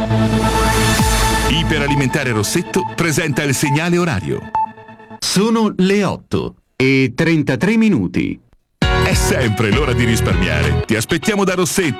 Iperalimentare Rossetto presenta il segnale orario. Sono le 8:33. È sempre l'ora di risparmiare. Ti aspettiamo da Rossetto.